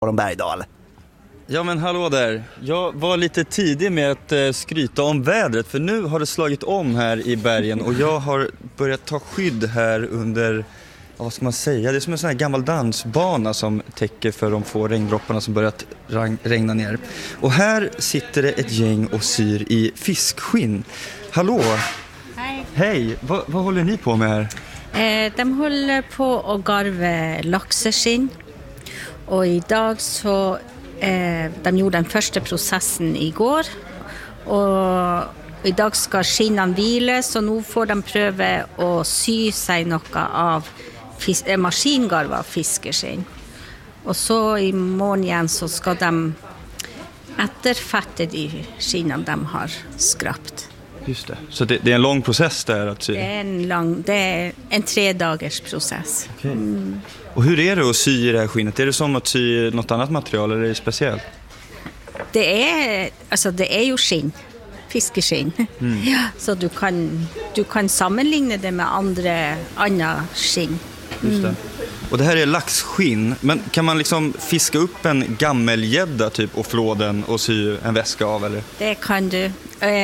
Aron Bergdahl. Ja men hallå där, jag var lite tidig med att skryta om vädret för nu har det slagit om här i bergen och jag har börjat ta skydd här under, vad ska man säga, det är som en sån här gammal dansbana som täcker för de få regndropparna som börjat regna ner. Och här sitter det ett gäng och syr i fiskskinn. Hallå! Hej! Hej, vad håller ni på med här? De håller på att garva laxeskinn och idag så de gjorde den första processen igår och idag ska skinnen vila så nu får de pröva att sy sig något av maskingarva fiskeskinn. Och så i morgon igen så ska de återfatta de skinnen de har skrapt. Just det. Så det är en lång process där att sy? Det är en 3 dagars process. Okay. Och hur är det att sy i det här skinnet? Är det som att sy något annat material eller är det speciellt? Det är ju skinn, fiskeskinn. Ja, så du kan sammanligna det med andra skinn. Just det. Och det här är laxskinn, men kan man liksom fiska upp en gammelgädda typ och flå den och sy en väska av eller? Det kan du.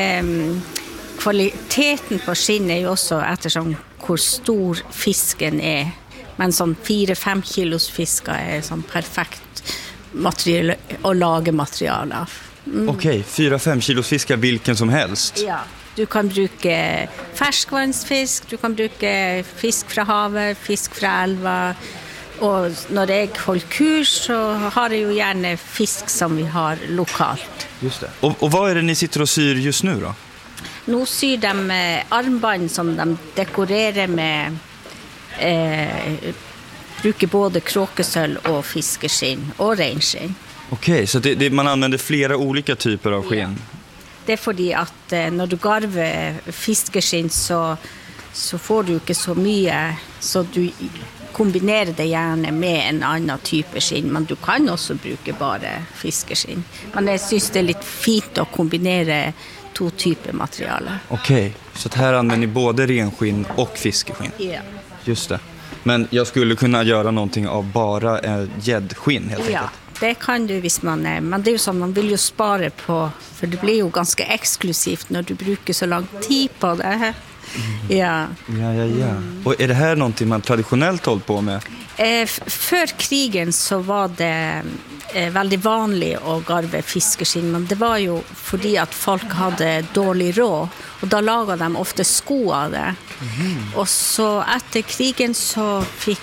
Kvaliteten på skinn är ju också eftersom hur stor fisken är. Men som 4-5 kilos fiskar är som perfekt material att laga material av. Okej, 4-5 kilos fiskar vilken som helst? Ja, du kan bruka färskvannsfisk, du kan bruka fisk från havet, fisk från älva. Och när jag håller kurs så har jag ju gärna fisk som vi har lokalt. Just det. Och vad är det ni sitter och syr just nu då? Nu syr de armband som de dekorerar med brukar både kråkesöl och fiskeskinn och renskinn. Okej, så man använder flera olika typer av skinn? Ja. Det är för att när du garvar fiskeskinn så får du inte så mycket så du kombinerar det gärna med en annan typ av skinn. Men du kan också bruka bara fiskeskinn. Men jag syns det är lite fint att kombinera 2 typer material. Okej, så här använder ni både renskinn och fiskeskinn? Ja. Just det. Men jag skulle kunna göra någonting av bara gäddskinn helt enkelt? Ja, det kan du visst man är. Men det är ju som man vill ju spara på. För det blir ju ganska exklusivt när du brukar så lång tid på det. Ja. Ja. Och är det här någonting man traditionellt hållit på med? För krigen så var det väldigt vanligt att garva fiskeskinn. Men det var ju för att folk hade dålig råd. Och då lagade de ofta skor av det. Och så efter krigen så fick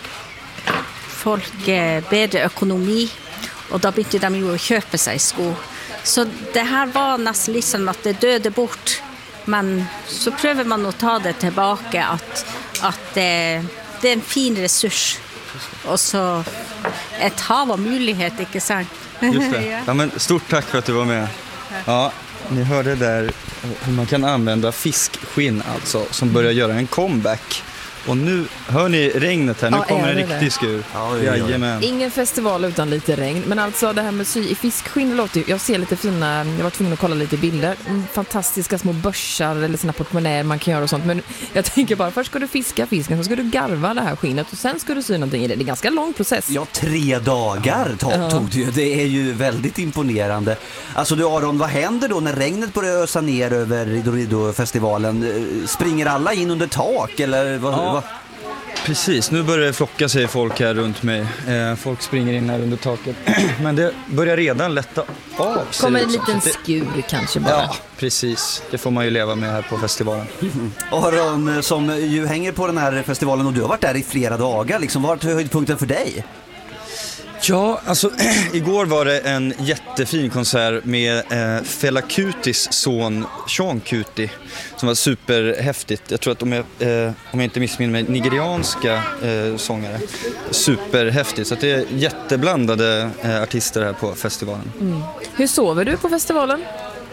folk bättre ekonomi. Och då började de ju att köpa sig skor. Så det här var nästan liksom att det döde bort. Men så prövar man att ta det tillbaka att det är en fin resurs. Och så ett hav av möjlighet, inte sant? Just det. Ja, men stort tack för att du var med. Ja, ni hörde där hur man kan använda fiskskinn alltså, som börjar göra en comeback. Och nu hör ni regnet här, nu kommer en riktig skur. Jajamän. Ingen festival utan lite regn. Men alltså det här med sy i fiskskinn låter ju, jag ser lite fina, jag var tvungen att kolla lite bilder. Fantastiska små börsar eller sina portmonnäer man kan göra och sånt. Men jag tänker bara, först ska du fiska fisken, så ska du garva det här skinnet och sen ska du sy någonting i det. Det är en ganska lång process. Ja, 3 dagar tog det ju. Det är ju väldigt imponerande. Alltså du Aron, vad händer då när regnet börjar ösa ner över Ridorido-festivalen? Springer alla in under tak eller vad? Precis, nu börjar det flocka sig folk här runt mig. Folk springer in här under taket. Men det börjar redan lätta av sig. Kommer en liten skur kanske bara. Ja, precis. Det får man ju leva med här på festivalen. Aron, som ju hänger på den här festivalen och du har varit där i flera dagar. Liksom, vad är höjdpunkten för dig? Ja, alltså igår var det en jättefin konsert med Fela Kutis son Sean Kuti som var superhäftigt. Jag tror att om jag inte missminner mig, nigerianska sångare. Superhäftigt, så att det är jätteblandade artister här på festivalen. Hur sover du på festivalen?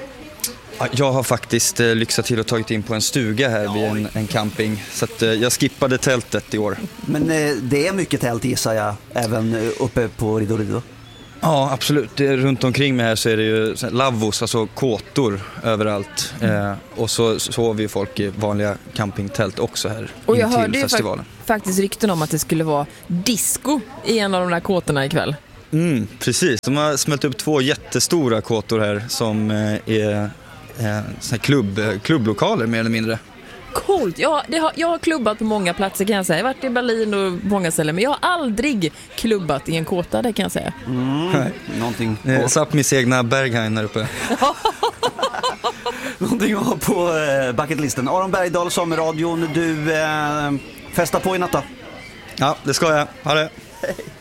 Jag har faktiskt lyxat till och tagit in på en stuga här vid en camping. Så att jag skippade tältet i år. Men det är mycket tält gissar jag, även uppe på Ridorido. Ja, absolut. Runt omkring mig här så är det ju lavvos, alltså kåtor överallt. Och så sover ju folk i vanliga campingtält också här. Och jag hörde ju faktiskt rykten om att det skulle vara disco i en av de där kåtorna ikväll. Precis, de har smält upp 2 jättestora kåtor här som är såna här klubblokaler mer eller mindre. Coolt. Jag har klubbat på många platser kan jag säga. Jag har varit i Berlin och många ställen, men jag har aldrig klubbat i en kåta, det kan jag säga. Någonting Sápmis egna Berghain här uppe. Någonting att ha på bucketlisten. Aron Bergdahl, Sommarradion. Du festar på i natt då? Ja, det ska jag. Ha det. Hej.